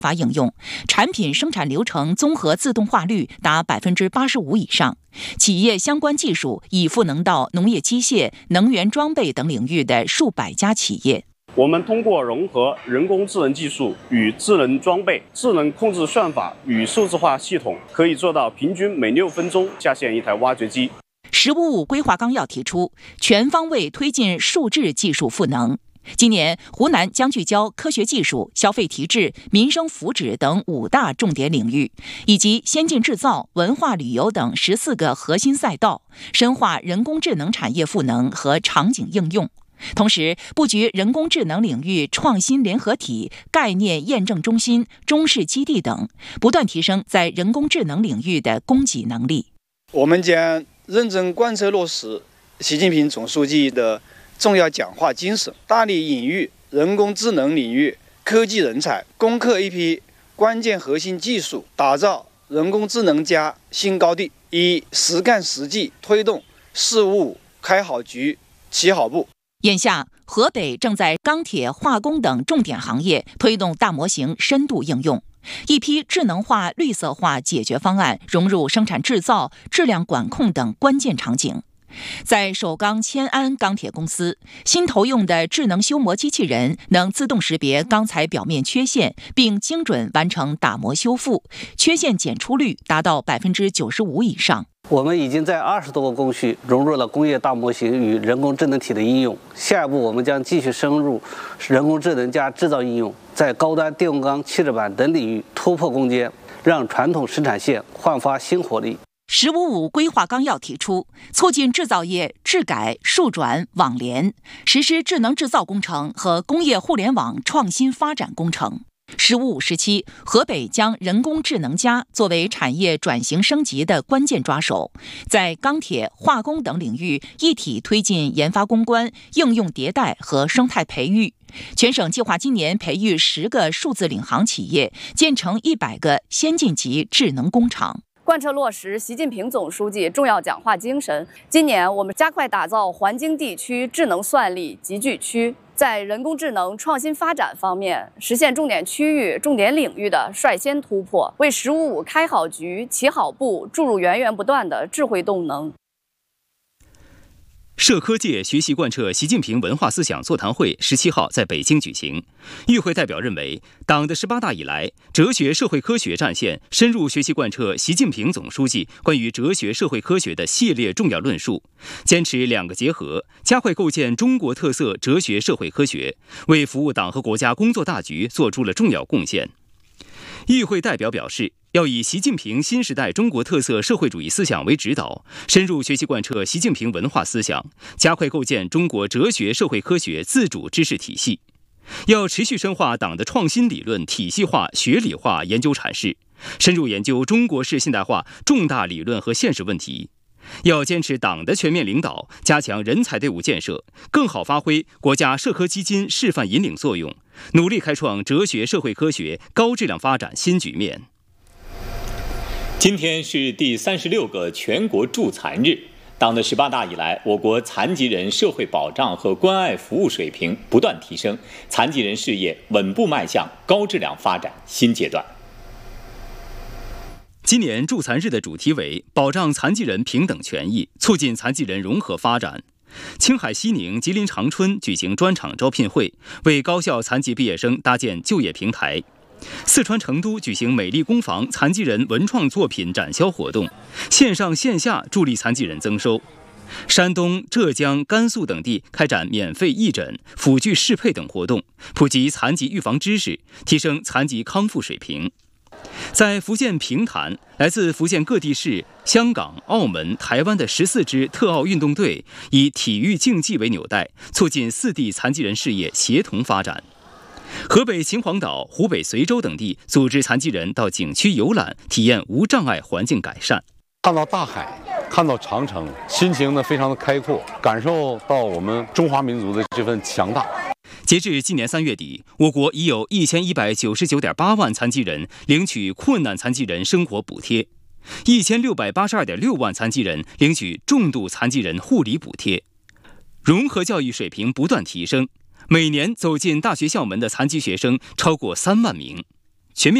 法应用，产品生产流程综合自动化率达85%以上，企业相关技术已赋能到农业机械、能源装备等领域的数百家企业。 我们通过融合人工智能技术与智能装备、智能控制算法与数字化系统，可以做到平均每6分钟下线一台挖掘机。 “十五五”规划纲要提出，全方位推进数智技术赋能。今年，湖南将聚焦科学技术、消费提质、民生福祉等5大重点领域，以及先进制造、文化旅游等14个核心赛道，深化人工智能产业赋能和场景应用。同时，布局人工智能领域创新联合体、概念验证中心、中试基地等，不断提升在人工智能领域的供给能力。 我们将认真贯彻落实习近平总书记的重要讲话精神，大力引育人工智能领域科技人才，攻克一批关键核心技术，打造人工智能+新高地，以实干实际推动“事务开好局、起好步”。 眼下，河北正在钢铁、化工等重点行业推动大模型深度应用，一批智能化、绿色化解决方案融入生产制造、质量管控等关键场景。在首钢迁安钢铁公司，新投用的智能修磨机器人能自动识别钢材表面缺陷，并精准完成打磨修复，缺陷检出率达到95%以上。 我们已经在20多个工序融入了工业大模型与人工智能体的应用。下一步，我们将继续深入人工智能制造应用，在高端电工钢、汽车板等领域突破攻坚，让传统生产线焕发新活力。 “十五五”规划纲要提出，促进制造业智改、数转、网联，实施智能制造工程和工业互联网创新发展工程。“十五五”时期，河北将人工智能+作为产业转型升级的关键抓手，在钢铁、化工等领域一体推进研发攻关、应用迭代和生态培育。全省计划今年培育10个数字领航企业，建成100个先进级智能工厂。 贯彻落实习近平总书记重要讲话精神，今年我们加快打造环京地区智能算力集聚区，在人工智能创新发展方面实现重点区域、重点领域的率先突破，为“十五五”开好局、起好步注入源源不断的智慧动能。 社科界学习贯彻习近平文化思想座谈会17号在北京举行。与会代表认为，党的18大以来，哲学社会科学战线深入学习贯彻习近平总书记关于哲学社会科学的系列重要论述，坚持2个结合，加快构建中国特色哲学社会科学，为服务党和国家工作大局做出了重要贡献。与会代表表示，要以习近平新时代中国特色社会主义思想为指导，深入学习贯彻习近平文化思想，加快构建中国哲学社会科学自主知识体系。要持续深化党的创新理论体系化、学理化研究阐释，深入研究中国式现代化重大理论和现实问题。要坚持党的全面领导，加强人才队伍建设，更好发挥国家社科基金示范引领作用，努力开创哲学社会科学高质量发展新局面。 今天是第36个全国助残日。党的18大以来，我国残疾人社会保障和关爱服务水平不断提升，残疾人事业稳步迈向高质量发展新阶段。 今年助残日的主题为保障残疾人平等权益，促进残疾人融合发展。青海西宁、吉林长春举行专场招聘会，为高校残疾毕业生搭建就业平台。四川成都举行美丽工坊残疾人文创作品展销活动，线上线下助力残疾人增收。山东、浙江、甘肃等地开展免费义诊、辅具适配等活动，普及残疾预防知识，提升残疾康复水平。在福建平潭，来自福建各地市、香港、澳门、台湾的14支特奥运动队以体育竞技为纽带，促进4地残疾人事业协同发展。河北秦皇岛、湖北随州等地组织残疾人到景区游览，体验无障碍环境改善。 看到大海，看到长城，心情呢非常的开阔，感受到我们中华民族的这份强大。 截至今年3月底，我国已有1199.8万残疾人领取困难残疾人生活补贴，1682.6万残疾人领取重度残疾人护理补贴。融合教育水平不断提升，每年走进大学校门的残疾学生超过3万名。